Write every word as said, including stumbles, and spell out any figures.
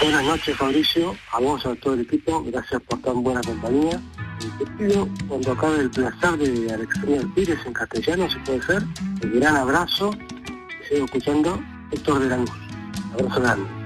Buenas noches, Fabricio, a vos, a todo el equipo, gracias por tan buena compañía. Te pido, cuando acabe el placer de Alexander Pires en castellano, si puede ser, un gran abrazo, y sigo escuchando Héctor de Lanús. Abrazo grande.